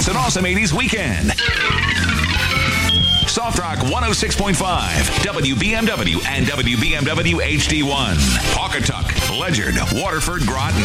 It's an awesome 80s weekend. Soft Rock 106.5, WBMW and WBMW HD1. Pawcatuck, Ledyard, Waterford, Groton.